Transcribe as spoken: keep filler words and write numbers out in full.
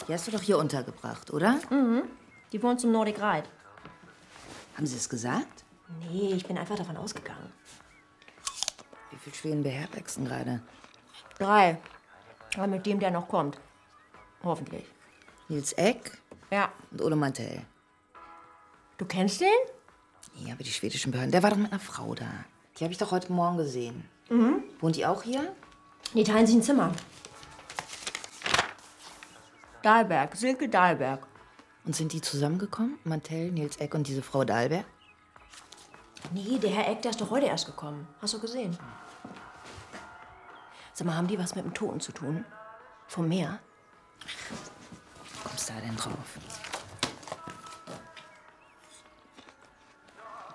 Die hast du doch hier untergebracht, oder? Mhm. Die wohnt zum Nordic Ride. Haben Sie es gesagt? Nee, ich bin einfach davon ausgegangen. Wie viel Schweden beherbergst du denn gerade? Drei. Aber mit dem, der noch kommt. Hoffentlich. Nils Eck Ja. und Ole Mantell. Du kennst den? Ja, aber die schwedischen Behörden. Der war doch mit einer Frau da. Die habe ich doch heute Morgen gesehen. Mhm. Wohnt die auch hier? Die teilen sich ein Zimmer. Dahlberg, Silke Dahlberg. Und sind die zusammengekommen? Mantell, Nils Eck und diese Frau Dahlberg? Nee, der Herr Eck, der ist doch heute erst gekommen. Hast du gesehen? Sag mal, haben die was mit dem Toten zu tun? Vom Meer? Wie kommst du da denn drauf?